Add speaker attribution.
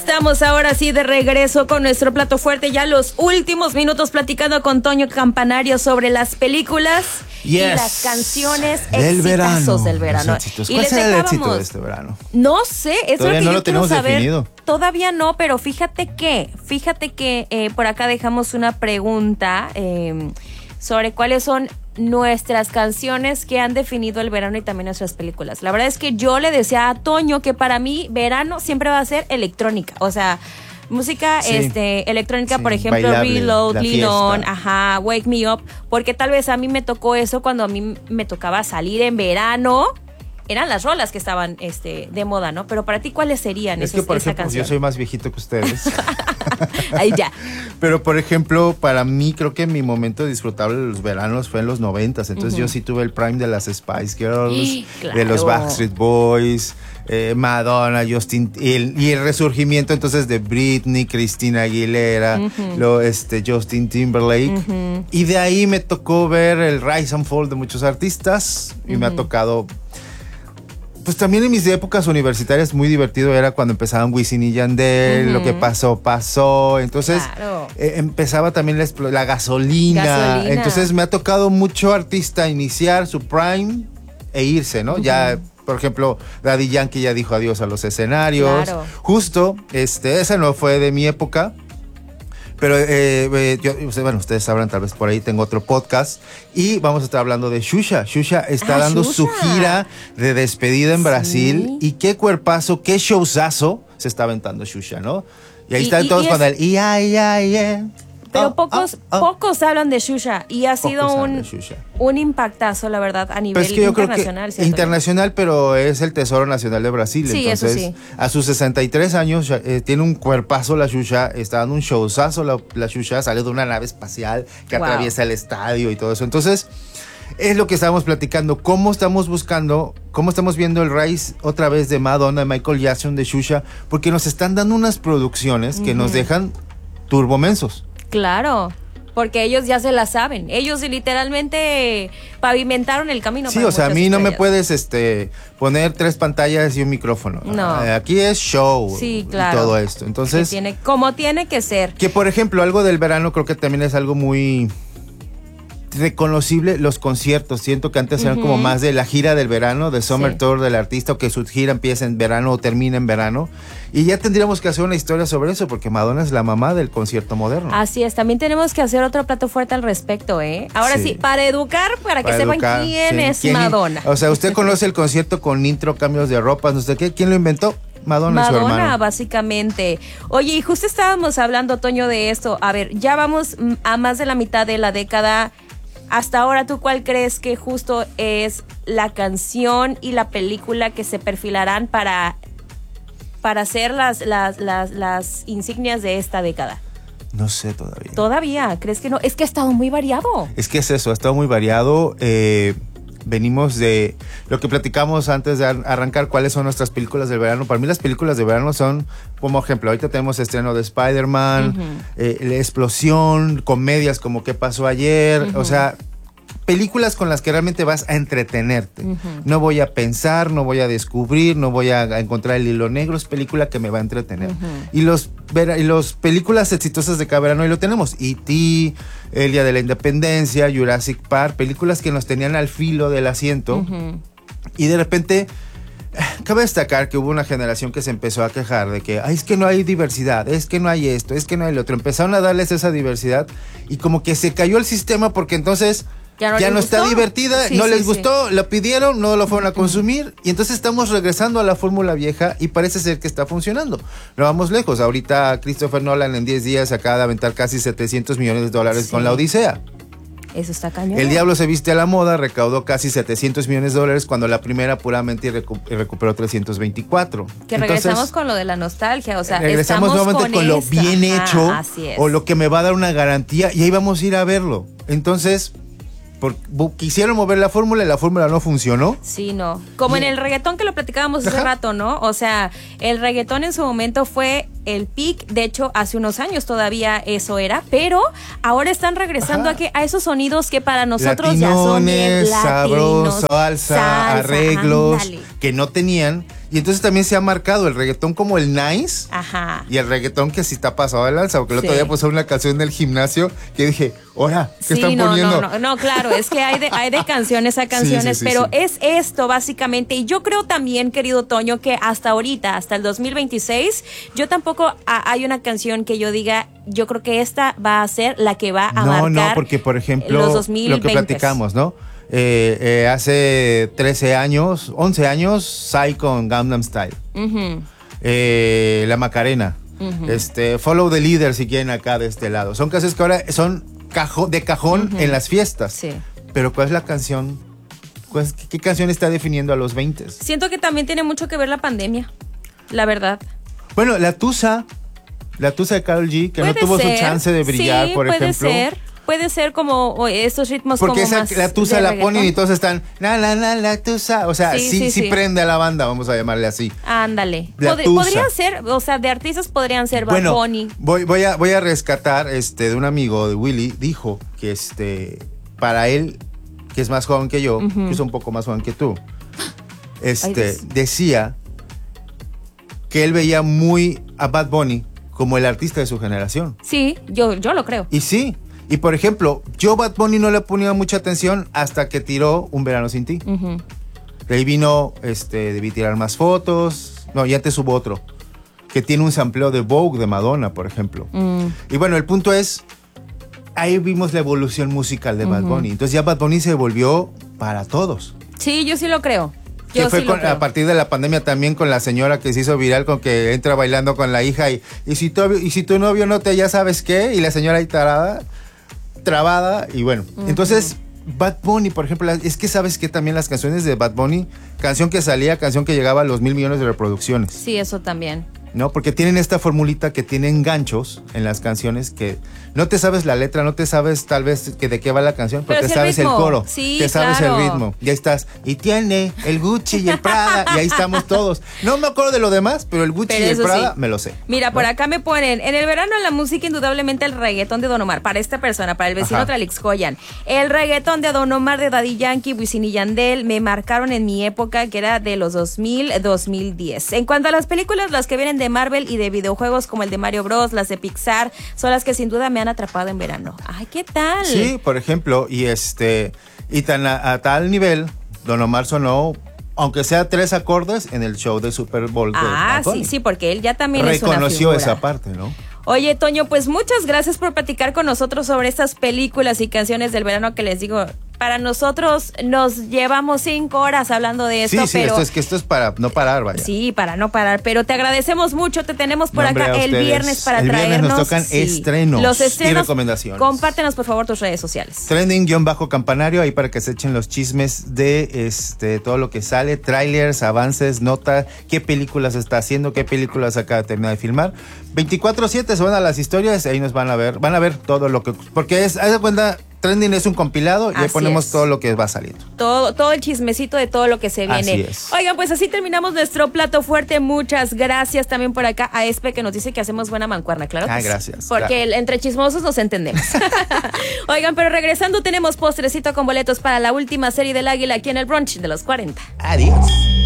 Speaker 1: estamos ahora sí de regreso con nuestro plato fuerte, ya los últimos minutos platicando con Toño Campanario sobre las películas y las canciones exitazos del verano.
Speaker 2: ¿Cuál será el éxito de este verano?
Speaker 1: No sé, es lo que yo quiero saber.
Speaker 2: Definido.
Speaker 1: Todavía no, pero fíjate que por acá dejamos una pregunta sobre cuáles son nuestras canciones que han definido el verano y también nuestras películas. La verdad es que yo le decía a Toño que para mí verano siempre va a ser electrónica, o sea, música electrónica, por ejemplo, bailable, Reload, Lean On, Wake Me Up, porque tal vez a mí me tocó eso cuando a mí me tocaba salir en verano. Eran las rolas que estaban de moda, ¿no? Pero para ti, ¿cuáles serían esas canciones? Es que, por ejemplo,
Speaker 2: yo soy más viejito que ustedes.
Speaker 1: Ahí ya.
Speaker 2: Pero, por ejemplo, para mí, creo que mi momento disfrutable de los veranos fue en los 90s. Entonces, yo sí tuve el prime de las Spice Girls,
Speaker 1: claro,
Speaker 2: de los Backstreet Boys, Madonna, Justin, y el resurgimiento, entonces, de Britney, Christina Aguilera, Justin Timberlake. Y de ahí me tocó ver el rise and fall de muchos artistas. Y me ha tocado... Pues también en mis épocas universitarias muy divertido era cuando empezaban Wisin y Yandel, lo que pasó. Entonces empezaba también la gasolina. Entonces me ha tocado mucho artista iniciar su prime e irse, ¿no? Ya, por ejemplo, Daddy Yankee ya dijo adiós a los escenarios. Claro. Justo, esa no fue de mi época. Pero, ustedes sabrán, tal vez por ahí tengo otro podcast y vamos a estar hablando de Xuxa. Xuxa está dando su gira de despedida en Brasil y qué cuerpazo, qué showzazo se está aventando Xuxa, ¿no? Y ahí están todos con el
Speaker 1: Pero pocos hablan de Xuxa y ha sido un impactazo, la verdad, a nivel internacional.
Speaker 2: Creo que internacional, pero es el tesoro nacional de Brasil.
Speaker 1: Sí, entonces, eso sí.
Speaker 2: A sus 63 años tiene un cuerpazo la Xuxa, está dando un showzazo la Xuxa, sale de una nave espacial que atraviesa el estadio y todo eso. Entonces, es lo que estábamos platicando, cómo estamos viendo el rise otra vez de Madonna, de Michael Jackson, de Xuxa, porque nos están dando unas producciones que nos dejan turbomensos.
Speaker 1: Claro, porque ellos ya se la saben. Ellos literalmente pavimentaron el camino.
Speaker 2: Sí, o sea, a mí no me puedes poner 3 pantallas y un micrófono.
Speaker 1: No.
Speaker 2: Aquí es show.
Speaker 1: Sí, claro.
Speaker 2: Y todo esto. Entonces,
Speaker 1: como tiene que ser.
Speaker 2: Que, por ejemplo, algo del verano creo que también es algo muy reconocible, los conciertos. Siento que antes eran como más de la gira del verano, de Summer Tour del artista, o que su gira empieza en verano o termina en verano. Y ya tendríamos que hacer una historia sobre eso, porque Madonna es la mamá del concierto moderno.
Speaker 1: Así es, también tenemos que hacer otro plato fuerte al respecto, Ahora sí, para educar, para que sepan quién es Madonna.
Speaker 2: O sea, usted conoce el concierto con intro, cambios de ropa, no sé qué. ¿Quién lo inventó? Madonna, su hermano.
Speaker 1: Básicamente. Oye, y justo estábamos hablando, Toño, de esto. A ver, ya vamos a más de la mitad de la década. Hasta ahora, ¿tú cuál crees que justo es la canción y la película que se perfilarán para hacer las insignias de esta década?
Speaker 2: No sé todavía.
Speaker 1: ¿Todavía? ¿Crees que no? Es que ha estado muy variado.
Speaker 2: Es que es eso, ha estado muy variado. Venimos de lo que platicamos antes de arrancar, cuáles son nuestras películas del verano. Para mí las películas de verano son, como ejemplo, ahorita tenemos estreno de Spider-Man, La Explosión, comedias como ¿Qué pasó ayer? O sea, películas con las que realmente vas a entretenerte. No voy a pensar, no voy a descubrir, no voy a encontrar el hilo negro. Es película que me va a entretener. Y los películas exitosas de cada verano, ahí lo tenemos. E.T., El Día de la Independencia, Jurassic Park, películas que nos tenían al filo del asiento. Y de repente, cabe destacar que hubo una generación que se empezó a quejar de que es que no hay diversidad, es que no hay esto, es que no hay lo otro. Empezaron a darles esa diversidad y como que se cayó el sistema, porque entonces ya no está divertida, no les gustó, la pidieron, no lo fueron a consumir, y entonces estamos regresando a la fórmula vieja y parece ser que está funcionando. No vamos lejos, ahorita Christopher Nolan en 10 días acaba de aventar casi $700 millones con La Odisea.
Speaker 1: Eso está cañón.
Speaker 2: El Diablo se viste a la moda recaudó casi $700 millones cuando la primera puramente recuperó 324.
Speaker 1: Que regresamos con lo de la nostalgia, o sea,
Speaker 2: regresamos nuevamente con lo bien hecho, o lo que me va a dar una garantía, y ahí vamos a ir a verlo. Entonces, quisieron mover la fórmula y la fórmula no funcionó.
Speaker 1: Sí, no. Como en el reggaetón que lo platicábamos hace rato, ¿no? O sea, el reggaetón en su momento fue el peak. De hecho, hace unos años todavía eso era. Pero ahora están regresando a esos sonidos que para nosotros ya son bien latinos,
Speaker 2: sabroso, salsa, arreglos que no tenían. Y entonces también se ha marcado el reggaetón como el nice.
Speaker 1: Ajá.
Speaker 2: Y el reggaetón que sí está pasado de lanza. Porque el otro
Speaker 1: Sí.
Speaker 2: día puse una canción del gimnasio que dije, ¡hora! ¿Qué están
Speaker 1: no,
Speaker 2: poniendo?
Speaker 1: No, claro, es que hay de canciones a canciones,
Speaker 2: Sí,
Speaker 1: pero
Speaker 2: sí.
Speaker 1: es esto básicamente. Y yo creo también, querido Toño, que hasta ahorita, hasta el 2026, yo tampoco hay una canción que yo diga, yo creo que esta va a ser la que va a marcar
Speaker 2: No, porque por ejemplo,
Speaker 1: los 2020.
Speaker 2: lo que platicamos, ¿no? Hace 13 años, 11 años, Psy con Gangnam Style.
Speaker 1: Ujú.
Speaker 2: La Macarena. Follow the Leader, si quieren, acá de este lado. Son canciones que ahora son de cajón en las fiestas.
Speaker 1: Sí.
Speaker 2: Pero ¿cuál es la canción? ¿Qué canción está definiendo a los 20?
Speaker 1: Siento que también tiene mucho que ver la pandemia, la verdad.
Speaker 2: Bueno, la Tusa de Karol G, que no tuvo su chance de brillar,
Speaker 1: sí,
Speaker 2: por ejemplo.
Speaker 1: Puede ser como estos ritmos
Speaker 2: Porque
Speaker 1: como
Speaker 2: esa,
Speaker 1: más
Speaker 2: la Tusa
Speaker 1: de
Speaker 2: la
Speaker 1: reggaetón.
Speaker 2: ponen y todos están la Tusa. O sea, sí prende a la banda, vamos a llamarle así.
Speaker 1: Ándale.
Speaker 2: La Tusa.
Speaker 1: Podría ser, o sea, de artistas podrían ser Bad
Speaker 2: Bueno,
Speaker 1: Bunny.
Speaker 2: voy a rescatar de un amigo de Willy, dijo que para él, que es más joven que yo, que es un poco más joven que tú, decía que él veía muy a Bad Bunny como el artista de su generación.
Speaker 1: Sí, yo lo creo.
Speaker 2: Y sí. Y por ejemplo, yo Bad Bunny no le ponía mucha atención hasta que tiró Un Verano Sin Ti.
Speaker 1: Ujú.
Speaker 2: De ahí vino, debí tirar más fotos. No, y antes hubo otro, que tiene un sampleo de Vogue de Madonna, por ejemplo. Y bueno, el punto es, ahí vimos la evolución musical de Bad Bunny. Entonces ya Bad Bunny se volvió para todos.
Speaker 1: Sí, yo sí lo creo.
Speaker 2: Que
Speaker 1: Yo
Speaker 2: fue
Speaker 1: sí lo creo.
Speaker 2: a partir de la pandemia también con la señora que se hizo viral con que entra bailando con la hija y si tu novio no te, ya sabes qué, y la señora ahí trabada, y bueno. Entonces, Bad Bunny, por ejemplo, es que sabes que también las canciones de Bad Bunny, canción que llegaba a los 1,000 millones de reproducciones.
Speaker 1: Sí, eso también.
Speaker 2: ¿No? Porque tienen esta formulita que tienen ganchos en las canciones que no te sabes la letra, no te sabes tal vez de qué va la canción, pero
Speaker 1: Pero
Speaker 2: te
Speaker 1: es el
Speaker 2: sabes el
Speaker 1: ritmo.
Speaker 2: coro,
Speaker 1: Sí,
Speaker 2: te sabes
Speaker 1: claro.
Speaker 2: el ritmo. Ya estás. Y tiene el Gucci y el Prada, y ahí estamos todos. No me acuerdo de lo demás, pero el Gucci
Speaker 1: Pero
Speaker 2: y el
Speaker 1: eso
Speaker 2: Prada
Speaker 1: sí.
Speaker 2: me lo sé.
Speaker 1: Mira,
Speaker 2: ¿no?
Speaker 1: por acá me ponen, en el verano en la música indudablemente el reggaetón de Don Omar, para esta persona, para el vecino
Speaker 2: Ajá.
Speaker 1: Tralix Joyan. El reggaetón de Don Omar, de Daddy Yankee, Wisin y Yandel, me marcaron en mi época, que era de los 2000-2010. En cuanto a las películas, las que vienen de Marvel y de videojuegos como el de Mario Bros, las de Pixar, son las que sin duda me han atrapado en verano. Ay, ¿qué tal?
Speaker 2: Sí, por ejemplo, y a tal nivel, Don Omar sonó, aunque sea 3 acordes, en el show de Super Bowl.
Speaker 1: Ah, sí, porque él ya también es una
Speaker 2: reconoció
Speaker 1: figura.
Speaker 2: esa parte, ¿no?
Speaker 1: Oye, Toño, pues muchas gracias por platicar con nosotros sobre estas películas y canciones del verano que les digo. Para nosotros nos llevamos 5 horas hablando de esto,
Speaker 2: Sí,
Speaker 1: pero
Speaker 2: esto es para no parar, vaya.
Speaker 1: sí, para no parar, pero te agradecemos mucho, te tenemos por
Speaker 2: No, hombre,
Speaker 1: acá
Speaker 2: a
Speaker 1: el
Speaker 2: ustedes.
Speaker 1: viernes para
Speaker 2: El viernes
Speaker 1: traernos.
Speaker 2: nos tocan estrenos
Speaker 1: Los estrenos
Speaker 2: y recomendaciones.
Speaker 1: Compártenos por favor tus redes sociales.
Speaker 2: Trending-campanario, ahí para que se echen los chismes de todo lo que sale, trailers, avances, nota, qué películas está haciendo, qué películas acaba de terminar de filmar. 24/7 se van a las historias, ahí nos van a ver todo lo que, porque haz de cuenta, Trending es un compilado y ahí
Speaker 1: Así
Speaker 2: ponemos
Speaker 1: es.
Speaker 2: todo lo que va saliendo.
Speaker 1: Todo el chismecito de todo lo que se viene.
Speaker 2: Así es.
Speaker 1: Oigan, pues así terminamos nuestro plato fuerte. Muchas gracias también por acá a Espe, que nos dice que hacemos buena mancuerna, claro. que sí.
Speaker 2: Gracias.
Speaker 1: Porque
Speaker 2: claro.
Speaker 1: entre chismosos nos entendemos. Oigan, pero regresando tenemos postrecito con boletos para la última serie del Águila aquí en el brunch de los 40.
Speaker 2: Adiós.